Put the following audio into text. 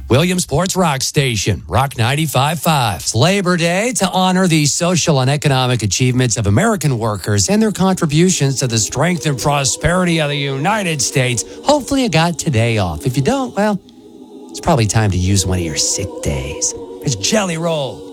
Williamsport's rock station, Rock 95.5. It's Labor Day to honor the social and economic achievements of American workers and their contributions to the strength and prosperity of the United States. Hopefully you got today off. If you don't, well, it's probably time to use one of your sick days. It's Jelly Roll.